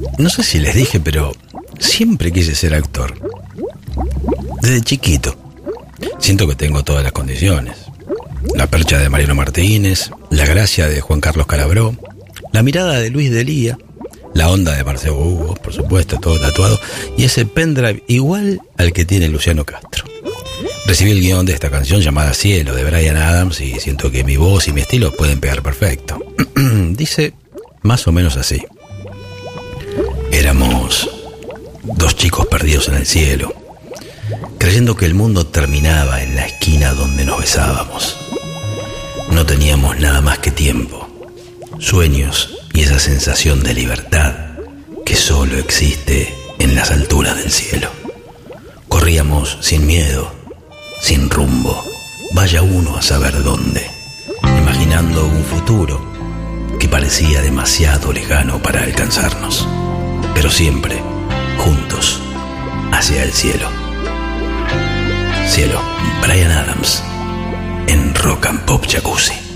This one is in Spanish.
No sé si les dije, pero siempre quise ser actor. Desde chiquito. Siento que tengo todas las condiciones. La percha de Mariano Martínez, la gracia de Juan Carlos Calabró, la mirada de Luis Delía, la onda de Marcelo Hugo, por supuesto, todo tatuado, y ese pendrive igual al que tiene Luciano Castro. Recibí el guión de esta canción llamada Cielo, de Bryan Adams, y siento que mi voz y mi estilo pueden pegar perfecto. Dice más o menos así. Éramos dos chicos perdidos en el cielo, creyendo que el mundo terminaba en la esquina donde nos besábamos. No teníamos nada más que tiempo, sueños y esa sensación de libertad que solo existe en las alturas del cielo. Corríamos sin miedo, sin rumbo, vaya uno a saber dónde, imaginando un futuro que parecía demasiado lejano para alcanzarnos, pero siempre juntos hacia el cielo. Cielo, Bryan Adams, en Rock and Pop Jacuzzi.